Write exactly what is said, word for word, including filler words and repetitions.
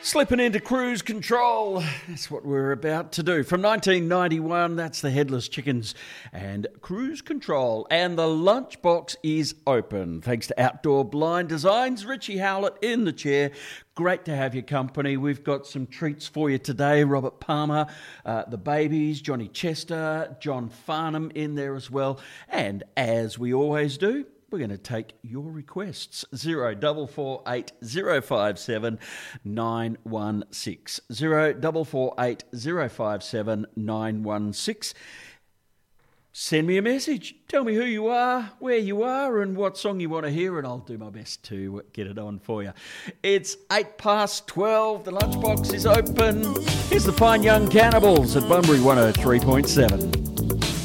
Slipping into cruise control, that's what we're about to do. From nineteen ninety-one, that's the Headless Chickens and Cruise Control. And the lunchbox is open. Thanks to Outdoor Blind Designs, Richie Howlett in the chair. Great to have your company. We've got some treats for you today. Robert Palmer, uh, the babies, Johnny Chester, John Farnham in there as well. And as we always do, we're going to take your requests. Zero double four eight zero five seven nine one six. Zero double four eight zero five seven nine one six. Send me a message. Tell me who you are, where you are, and what song you want to hear, and I'll do my best to get it on for you. It's eight past twelve. The lunchbox is open. Here's the Fine Young Cannibals at Bunbury one oh three point seven.